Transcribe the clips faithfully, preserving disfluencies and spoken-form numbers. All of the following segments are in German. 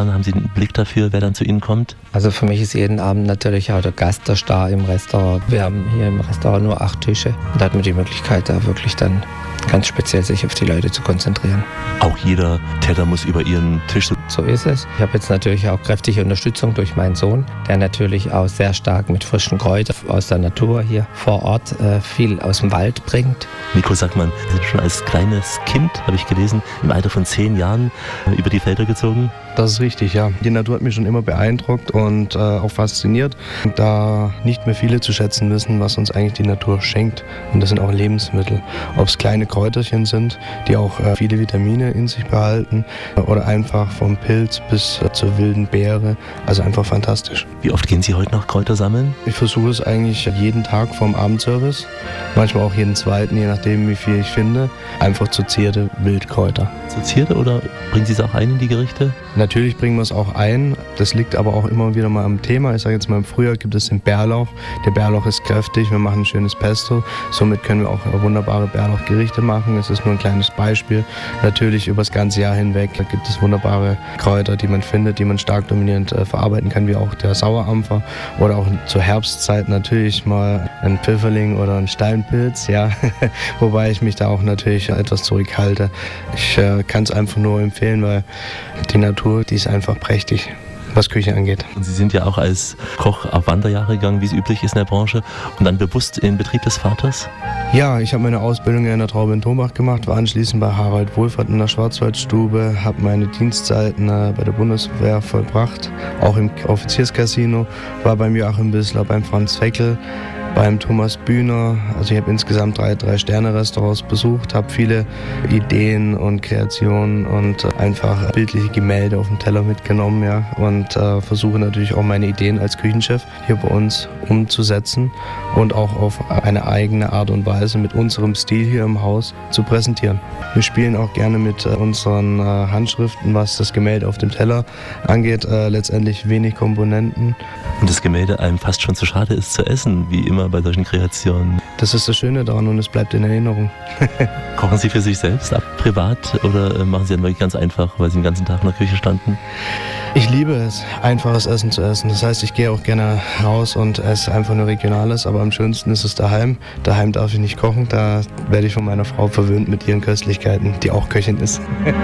fahren? Haben Sie einen Blick dafür, wer dann zu Ihnen kommt? Also für mich ist jeden Abend natürlich auch der Gast der Star im Restaurant. Wir haben hier im Restaurant nur acht Tische. Und da hat man die Möglichkeit, da wirklich dann ganz speziell sich auf die Leute zu konzentrieren. Auch jeder Teller muss über Ihren Tisch. So ist es. Ich habe jetzt natürlich auch kräftige Unterstützung durch meinen Sohn, der natürlich auch sehr stark mit frischen Kräutern aus der Natur hier vor Ort äh, viel aus dem Wald bringt. Nico Sackmann, Sie sind schon als kleines Kind, habe ich gelesen, im Alter von zehn Jahren äh, über die Felder gezogen. Das ist richtig, ja. Die Natur hat mich schon immer beeindruckt und äh, auch fasziniert. Da nicht mehr viele zu schätzen wissen, was uns eigentlich die Natur schenkt. Und das sind auch Lebensmittel. Ob es kleine Kräuterchen sind, die auch äh, viele Vitamine in sich behalten, oder einfach vom Pilz bis äh, zur wilden Beere. Also einfach fantastisch. Wie oft gehen Sie heute noch Kräuter sammeln? Ich versuche es eigentlich jeden Tag vom Abendservice, manchmal auch jeden zweiten, je nachdem wie viel ich finde, einfach zu Zierde Wildkräuter. Zu Zierde oder bringen Sie es auch ein in die Gerichte? Natürlich bringen wir es auch ein. Das liegt aber auch immer wieder mal am Thema. Ich sage jetzt mal, im Frühjahr gibt es den Bärlauch. Der Bärlauch ist kräftig, wir machen ein schönes Pesto. Somit können wir auch wunderbare Bärlauchgerichte machen. Es ist nur ein kleines Beispiel. Natürlich über das ganze Jahr hinweg gibt es wunderbare Kräuter, die man findet, die man stark dominierend äh, verarbeiten kann, wie auch der Sauerampfer. Oder auch zur Herbstzeit natürlich mal ein Pfifferling oder ein Steinpilz. Ja. Wobei ich mich da auch natürlich etwas zurückhalte. Ich äh, kann es einfach nur empfehlen, weil die Natur, die ist einfach prächtig, was Küche angeht. Und Sie sind ja auch als Koch auf Wanderjahre gegangen, wie es üblich ist in der Branche, und dann bewusst in den Betrieb des Vaters? Ja, ich habe meine Ausbildung in der Traube in Thomach gemacht, war anschließend bei Harald Wohlfahrt in der Schwarzwaldstube, habe meine Dienstzeiten äh, bei der Bundeswehr vollbracht, auch im Offizierscasino, war beim Joachim Bissler, beim Franz Feckel, beim Thomas Bühner. Also ich habe insgesamt drei, drei Sterne-Restaurants besucht, habe viele Ideen und Kreationen und einfach bildliche Gemälde auf dem Teller mitgenommen, ja, und äh, versuche natürlich auch meine Ideen als Küchenchef hier bei uns umzusetzen und auch auf eine eigene Art und Weise mit unserem Stil hier im Haus zu präsentieren. Wir spielen auch gerne mit äh, unseren äh, Handschriften, was das Gemälde auf dem Teller angeht, äh, letztendlich wenig Komponenten. Und das Gemälde einem fast schon zu schade ist zu essen, wie immer bei solchen Kreationen. Das ist das Schöne daran und es bleibt in Erinnerung. Kochen Sie für sich selbst ab, privat, oder machen Sie dann wirklich ganz einfach, weil Sie den ganzen Tag in der Küche standen? Ich liebe es, einfaches Essen zu essen. Das heißt, ich gehe auch gerne raus und esse einfach nur Regionales, aber am schönsten ist es daheim. Daheim darf ich nicht kochen, da werde ich von meiner Frau verwöhnt mit ihren Köstlichkeiten, die auch Köchin ist.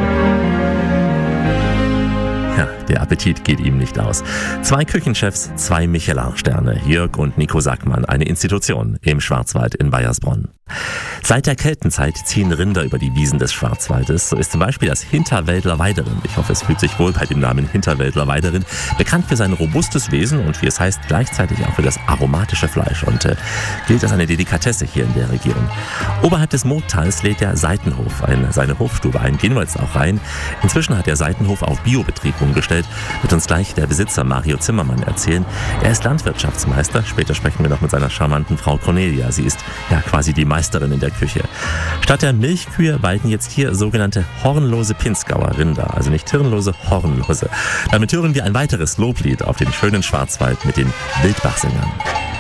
Ja, der Appetit geht ihm nicht aus. Zwei Küchenchefs, zwei Michelin-Sterne, Jörg und Nico Sackmann, eine Institution im Schwarzwald in Baiersbronn. Seit der Keltenzeit ziehen Rinder über die Wiesen des Schwarzwaldes. So ist zum Beispiel das Hinterwäldler Weiderind, ich hoffe, es fühlt sich wohl bei dem Namen Hinterwäldler Weiderind, bekannt für sein robustes Wesen und wie es heißt, gleichzeitig auch für das aromatische Fleisch und äh, gilt als eine Delikatesse hier in der Region. Oberhalb des Mootals lädt der Seitenhof eine, seine Hofstube ein. Gehen wir jetzt auch rein. Inzwischen hat der Seitenhof auf Biobetrieb umgestellt, wird uns gleich der Besitzer Mario Zimmermann erzählen. Er ist Landwirtschaftsmeister, später sprechen wir noch mit seiner charmanten Frau Cornelia. Sie ist ja quasi die Meisterin in der Küche. Statt der Milchkühe weiden jetzt hier sogenannte hornlose Pinzgauer Rinder, also nicht hirnlose, hornlose. Damit hören wir ein weiteres Loblied auf den schönen Schwarzwald mit den Wildbachsingern.